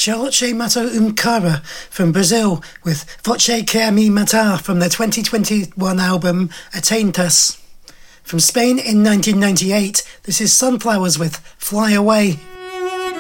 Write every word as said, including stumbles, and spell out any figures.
Charlotte Mato Um Cara from Brazil with Voce que a mi matar from their twenty twenty-one album Atentas. From Spain in nineteen ninety-eight, this is Sunflowers with Fly Away.